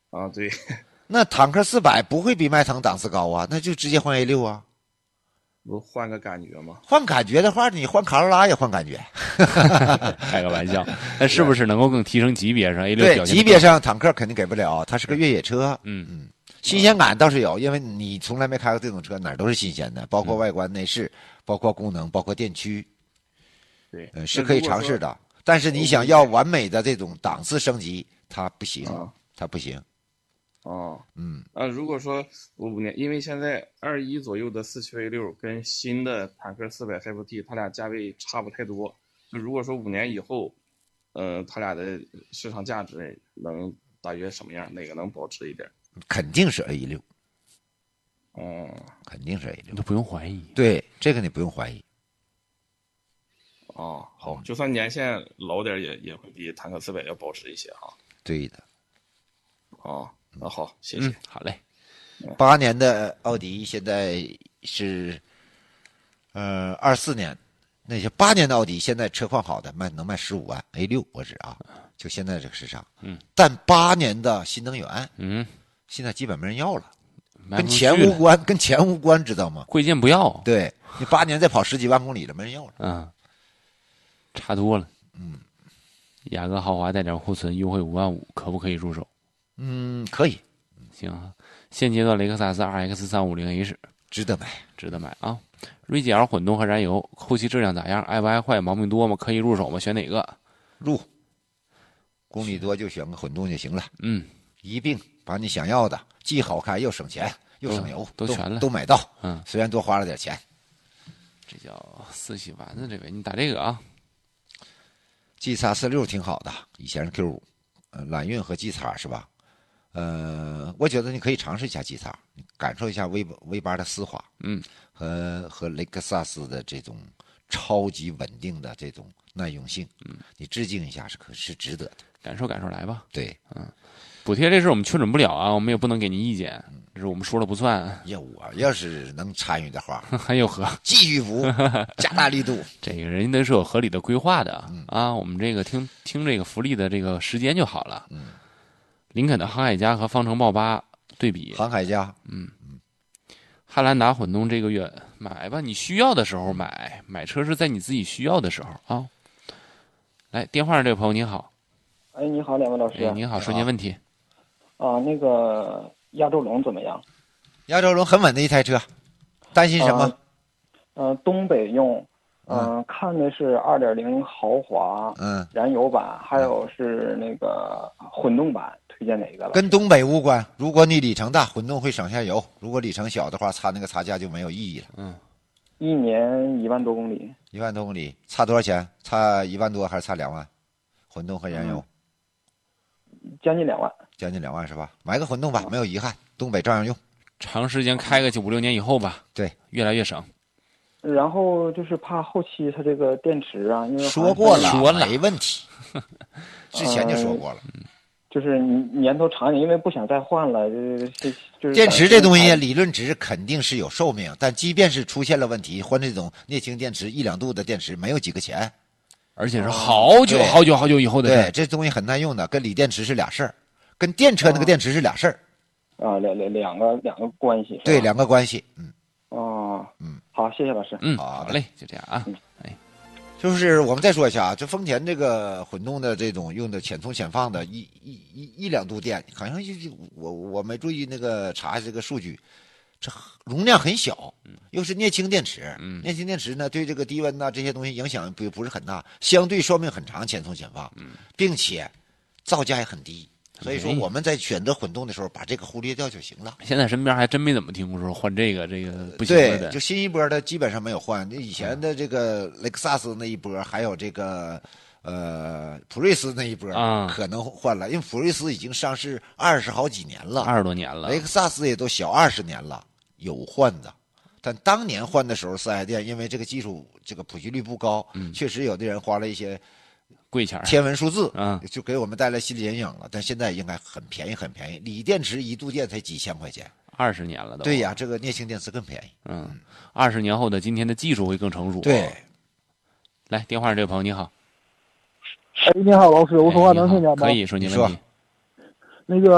啊，对。 那坦克400不会比迈腾档次高啊，那就直接换 A6啊。 不换个感觉吗？ 换感觉的话，你换卡罗拉也换感觉。 开个玩笑，那是不是能够更提升级别上 A6 对， 表现？ 级别上坦克肯定给不了，它是个越野车。 嗯新鲜感倒是有，因为你从来没开过这种车，哪儿都是新鲜的，包括外观、内饰，包括功能，包括电驱， 对， 是可以尝试的。但是你想要完美的这种档次升级，它不行，它不行。 哦，如果说5年，因为现在2.1左右的4驱 A6跟新的坦克400 HFT，它俩价位差不太多。就如果说5年以后，它俩的市场价值能大约什么样？哪个能保值一点？ 肯定是 A6，肯定是你 A6， 都不用怀疑。 对，这个你不用怀疑。 哦，好，就算年限老点也会比坦克400要保值一些哈。 对的。 哦，那好，谢谢。 好嘞。 8年的奥迪现在是24年，那些8年的奥迪现在车况好的能卖15万 A6，我指啊，就现在这个市场。但8年的新能源，现在基本没人要了，跟钱无关，跟钱无关，知道吗？ 贵贱不要。 对，你8年再跑10几万公里了，没人要了。 差多了。雅阁豪华带点库存，优惠5万5，可不可以入手？ 可以。 行啊，现阶段雷克萨斯 RX350H 值得买， 值得买啊。锐界 L 混动和燃油后期质量咋样？爱不爱坏？毛病多吗？可以入手吗？选哪个？ 入。公里多就选个混动就行了。一并把你想要的既好看又省钱又省油都全了， 都买到。虽然多花了点钱。 这叫四喜丸子，这位你打这个啊。 G-X46挺好的，以前是 Q5，揽运和 G-X 是吧？我觉得你可以尝试一下 G-X，感受一下 V8的丝滑，和雷克萨斯的这种超级稳定的这种耐用性，你致敬一下是值得的， 感受感受来吧。 对， 补贴这事我们确准不了啊，我们也不能给您意见，这是我们说了不算。 业务啊，要是能参与的话， 还有何继续服务，加大力度。 这个人家都是有合理的规划的啊，我们这个听这个福利的这个时间就好了。林肯的航海家和方程豹8对比， 航海家， 汉兰达混动这个月买吧，你需要的时候买车是在你自己需要的时候啊。来，电话上这位朋友您好。 哎，你好，两位老师。 您好，说您问题。 那个亚洲龙怎么样？ 亚洲龙很稳的一台车，担心什么？ 东北用，看的是2.0豪华，燃油版，还有是那个混动版，推荐哪个了？ 跟东北无关。如果你里程大，混动会省下油；如果里程小的话，差那个差价就没有意义了。 1年1万多公里。 1万多公里，差多少钱？差1万多还是差2万？混动和燃油？ 将近2万。 将近2万是吧？买个混动吧，没有遗憾，东北照样用。 长时间开个5、6年以后吧， 对， 越来越省。 然后就是怕后期它这个电池啊，因为说过了，没问题，之前就说过了。 就是年头长一点，因为不想再换了。就是电池这东西理论值肯定是有寿命，但即便是出现了问题，换这种镍氢电池1、2度的电池没有几个钱， 而且是好久好久好久以后的事。 对，这东西很耐用的，跟锂电池是俩事儿，跟电车那个电池是俩事儿。 两个关系。 对，两个关系。 好，谢谢老师。 好嘞，就这样啊。 就是我们再说一下啊，这丰田这个混动的这种用的浅充浅放的1、2度电，好像我没注意那个查这个数据，这容量很小，又是镍氢电池，镍氢电池呢对这个低温呐这些东西影响不是很大，相对寿命很长，浅充浅放，并且造价也很低。所以说我们在选择混动的时候，把这个忽略掉就行了。 现在身边还真没怎么听说换这个不行了的。 对，就新一波的基本上没有换。以前的这个雷克萨斯那一波，还有这个普锐斯那一波，可能换了，因为普锐斯已经上市20好几年了 ，20多年了。 雷克萨斯也都小20年了，有换的。但当年换的时候，4S店因为这个技术这个普及率不高，确实有的人花了一些贵钱天文数字，就给我们带来心理阴影了。但现在应该很便宜，很便宜。锂电池1度电才几千块钱 ，20年了都。 对呀，这个镍氢电池更便宜。 20年后的今天的技术会更成熟。 对， 来，电话上这位朋友你好。 哎，你好，老师，我说话能听见吗？ 可以说您问题。 那个。